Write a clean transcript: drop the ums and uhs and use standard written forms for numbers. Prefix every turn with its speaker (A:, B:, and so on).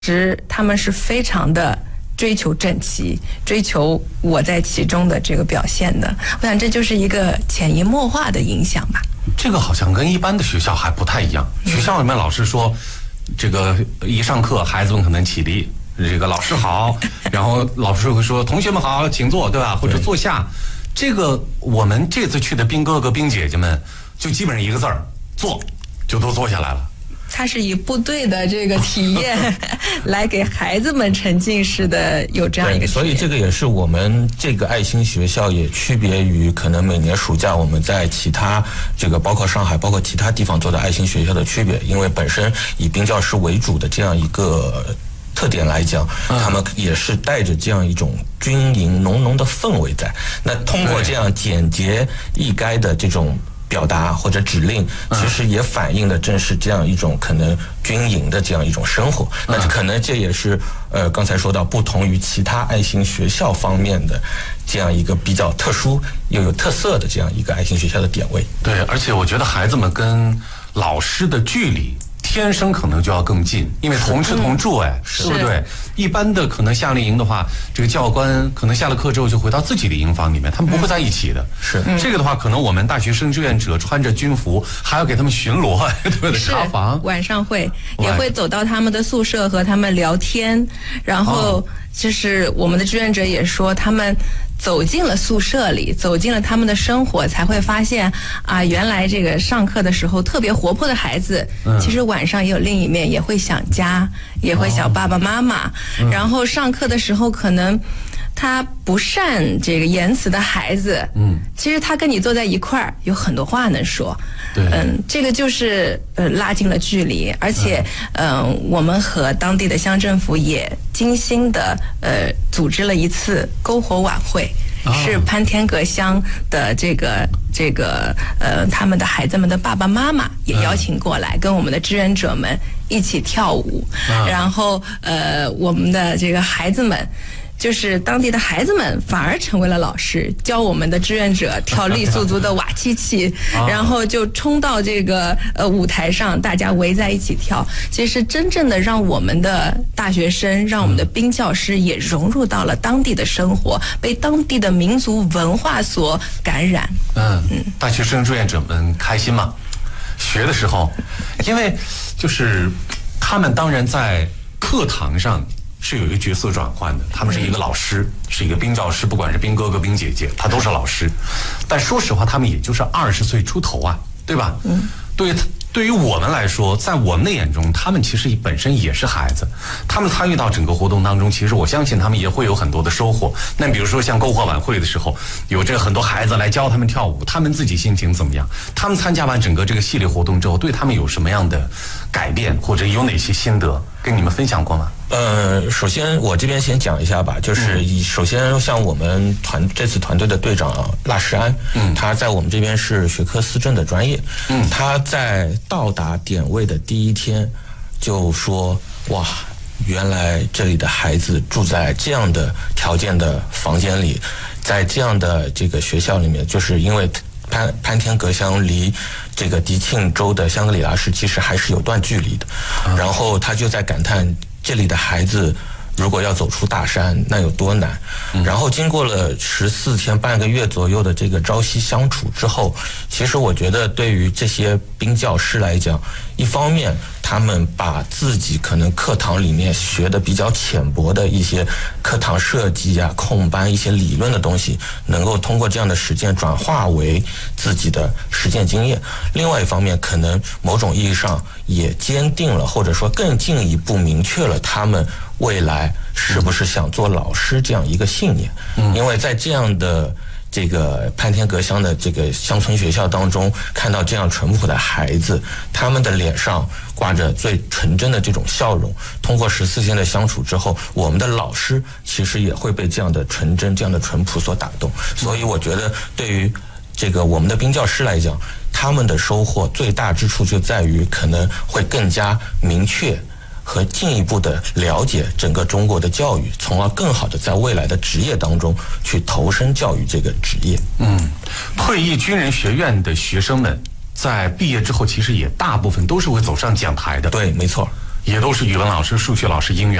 A: 实他们是非常的追求整齐，追求我在其中的这个表现的。我想这就是一个潜移默化的影响吧。
B: 这个好像跟一般的学校还不太一样。学校里面老师说，这个一上课，孩子们可能起立，这个老师好，然后老师会说同学们好，请坐，对吧？或者坐下。这个我们这次去的兵哥哥、兵姐姐们，就基本上一个字儿，坐，就都坐下来了。
A: 它是以部队的这个体验来给孩子们沉浸式的有这样一个体验，
C: 所以这个也是我们这个爱心学校也区别于可能每年暑假我们在其他这个包括上海包括其他地方做的爱心学校的区别，因为本身以兵教师为主的这样一个特点来讲，他们也是带着这样一种军营浓浓的氛围在。那通过这样简洁易赅的这种表达或者指令，其实也反映的正是这样一种可能军营的这样一种生活。那可能这也是刚才说到不同于其他爱心学校方面的这样一个比较特殊又有特色的这样一个爱心学校的点位。
B: 对，而且我觉得孩子们跟老师的距离天生可能就要更近，因为同吃同住，对不对？一般的可能夏令营的话，这个教官可能下了课之后就回到自己的营房里面，他们不会在一起的。
C: 是
B: 这个的话，可能我们大学生志愿者穿着军服，还要给他们巡逻，对不对？查房，
A: 晚上也会走到他们的宿舍和他们聊天，然后就是我们的志愿者也说，他们走进了宿舍里，走进了他们的生活，才会发现啊，原来这个上课的时候特别活泼的孩子，其实晚上也有另一面，也会想家，也会想爸爸妈妈。然后上课的时候，可能他不善这个言辞的孩子，其实他跟你坐在一块儿，有很多话能说。
B: 对，
A: 这个就是拉近了距离，而且我们和当地的乡政府也精心的组织了一次篝火晚会，是潘天阁乡的这个他们的孩子们的爸爸妈妈也邀请过来，跟我们的志愿者们一起跳舞，然后我们的这个孩子们。就是当地的孩子们反而成为了老师，教我们的志愿者跳傈僳族的瓦器器，然后就冲到这个舞台上，大家围在一起跳。其实真正的让我们的大学生，让我们的兵教师也融入到了当地的生活，被当地的民族文化所感染。
B: 大学生志愿者们开心吗？学的时候，因为就是他们当然在课堂上是有一个角色转换的，他们是一个老师，是一个兵教师，不管是兵哥哥、兵姐姐，他都是老师。但说实话，他们也就是20岁出头啊，对吧？对于我们来说，在我们的眼中，他们其实本身也是孩子。他们参与到整个活动当中，其实我相信他们也会有很多的收获。那比如说像篝火晚会的时候，有这很多孩子来教他们跳舞，他们自己心情怎么样？他们参加完整个这个系列活动之后，对他们有什么样的改变，或者有哪些心得跟你们分享过吗？
C: 首先我这边先讲一下吧，就是首先像我们这次团队的队长腊世安，他在我们这边是学科思政的专业，他在到达点位的第一天就说，哇，原来这里的孩子住在这样的条件的房间里，在这样的这个学校里面，就是因为潘天阁乡离这个迪庆州的香格里拉市其实还是有段距离的，然后他就在感叹这里的孩子如果要走出大山那有多难。然后经过了14天半个月左右的这个朝夕相处之后，其实我觉得对于这些兵教师来讲，一方面他们把自己可能课堂里面学的比较浅薄的一些课堂设计啊、控班一些理论的东西，能够通过这样的实践转化为自己的实践经验。另外一方面，可能某种意义上也坚定了，或者说更进一步明确了他们未来是不是想做老师这样一个信念。因为在这样的这个潘天阁乡的这个乡村学校当中，看到这样淳朴的孩子，他们的脸上挂着最纯真的这种笑容，通过14天的相处之后，我们的老师其实也会被这样的纯真、这样的淳朴所打动。所以我觉得对于这个我们的兵教师来讲，他们的收获最大之处就在于可能会更加明确和进一步的了解整个中国的教育，从而更好的在未来的职业当中去投身教育这个职业。
B: 退役军人学院的学生们在毕业之后，其实也大部分都是会走上讲台的。
C: 对，没错。
B: 也都是语文老师、数学老师、英语